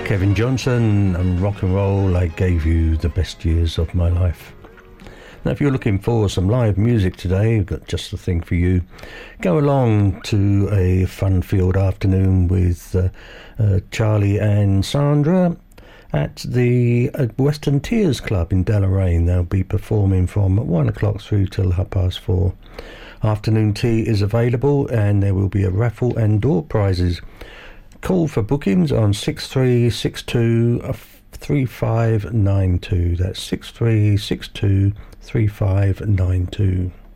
Kevin Johnson and rock and roll. I gave you the best years of my life. Now, if you're looking for some live music today, I've got just the thing for you. Go along to a fun-filled afternoon with Charlie and Sandra at the Western Tears Club in Deloraine. They'll be performing from 1 o'clock through till 4:30. Afternoon tea is available, and there will be a raffle and door prizes. Call for bookings on 6362 3592. That's 6362 3592.